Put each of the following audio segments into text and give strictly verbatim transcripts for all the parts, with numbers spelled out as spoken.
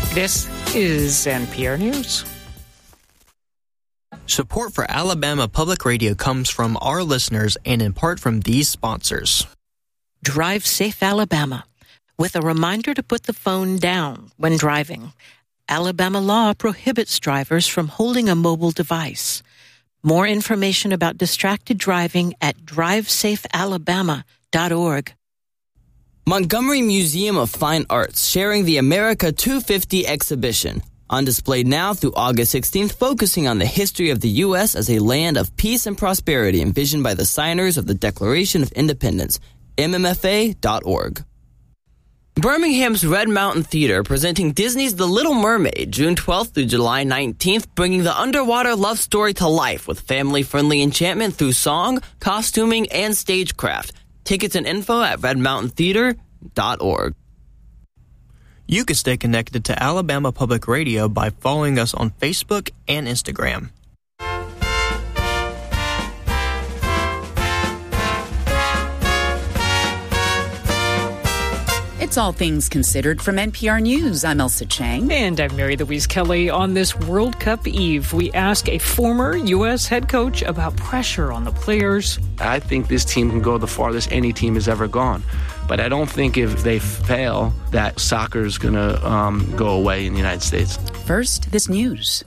This is N P R News. Support for Alabama Public Radio comes from our listeners and in part from these sponsors. Drive Safe Alabama, with a reminder to put the phone down when driving. Alabama law prohibits drivers from holding a mobile device. More information about distracted driving at drive safe alabama dot org. Montgomery Museum of Fine Arts sharing the America two fifty exhibition. On display now through August sixteenth, focusing on the history of the U S as a land of peace and prosperity envisioned by the signers of the Declaration of Independence. M M F A dot org. Birmingham's Red Mountain Theater presenting Disney's The Little Mermaid, June twelfth through July nineteenth, bringing the underwater love story to life with family-friendly enchantment through song, costuming, and stagecraft. Tickets and info at red mountain theater dot org. You can stay connected to Alabama Public Radio by following us on Facebook and Instagram. It's All Things Considered from N P R News. I'm Elsa Chang. And I'm Mary Louise Kelly. On this World Cup Eve, we ask a former U S head coach about pressure on the players. I think this team can go the farthest any team has ever gone. But I don't think if they fail that soccer is going to um, go away in the United States. First, this news.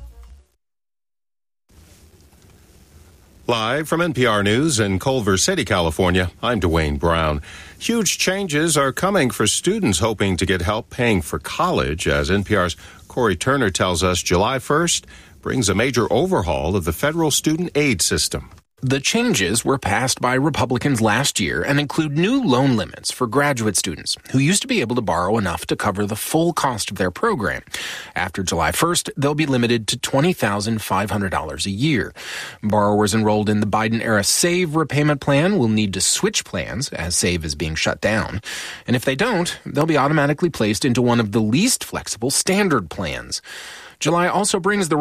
Live from N P R News in Culver City, California, I'm Dwayne Brown. Huge changes are coming for students hoping to get help paying for college. As N P R's Corey Turner tells us, July first brings a major overhaul of the federal student aid system. The changes were passed by Republicans last year and include new loan limits for graduate students who used to be able to borrow enough to cover the full cost of their program. After July first, they'll be limited to twenty thousand five hundred dollars a year. Borrowers enrolled in the Biden-era SAVE repayment plan will need to switch plans as SAVE is being shut down. And if they don't, they'll be automatically placed into one of the least flexible standard plans. July also brings the